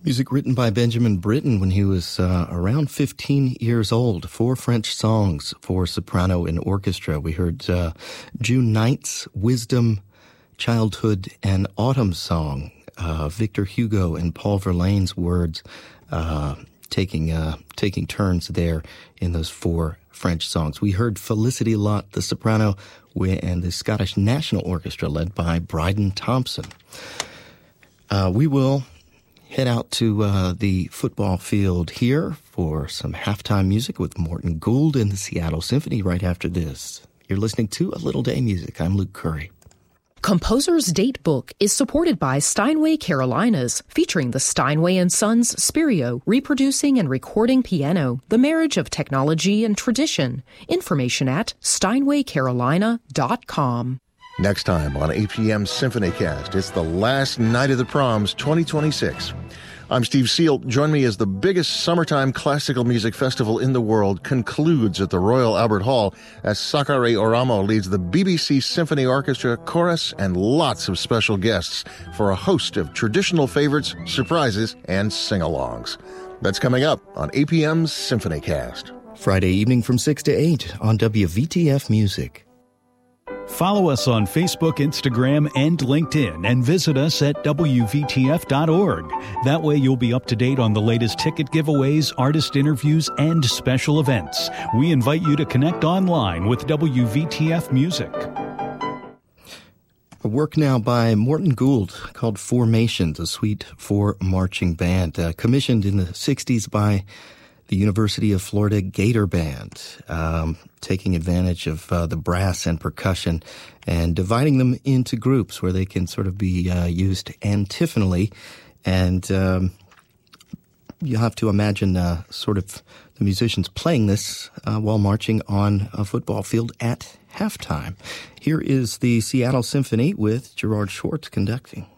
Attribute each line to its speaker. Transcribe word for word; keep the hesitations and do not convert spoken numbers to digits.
Speaker 1: Music written by Benjamin Britten when he was uh, around fifteen years old. Four French songs for soprano and orchestra. We heard uh, June ninth's Wisdom, Childhood, and Autumn song. Uh, Victor Hugo and Paul Verlaine's words uh, taking uh, taking turns there in those four French songs. We heard Felicity Lott, the soprano, and the Scottish National Orchestra led by Bryden Thompson. Uh, we will head out to uh, the football field here for some halftime music with Morton Gould and the Seattle Symphony right after this. You're listening to A Little Day Music. I'm Luke Curry.
Speaker 2: Composer's Date Book is supported by Steinway Carolinas, featuring the Steinway and Sons Spirio, reproducing and recording piano, the marriage of technology and tradition. Information at steinway carolina dot com.
Speaker 3: Next time on A P M's SymphonyCast, it's the last night of the proms twenty twenty-six. I'm Steve Seal. Join me as the biggest summertime classical music festival in the world concludes at the Royal Albert Hall as Sakari Oramo leads the B B C Symphony Orchestra, chorus, and lots of special guests for a host of traditional favorites, surprises, and sing-alongs. That's coming up on A P M's SymphonyCast.
Speaker 1: Friday evening from six to eight on W V T F Music.
Speaker 4: Follow us on Facebook, Instagram, and LinkedIn, and visit us at W V T F dot org. That way you'll be up to date on the latest ticket giveaways, artist interviews, and special events. We invite you to connect online with W V T F Music.
Speaker 1: A work now by Morton Gould called Formations, a suite for marching band, uh, commissioned in the sixties by the University of Florida Gator Band, um, taking advantage of uh, the brass and percussion and dividing them into groups where they can sort of be uh, used antiphonally. And um, you have to imagine uh, sort of the musicians playing this uh, while marching on a football field at halftime. Here is the Seattle Symphony with Gerard Schwartz conducting.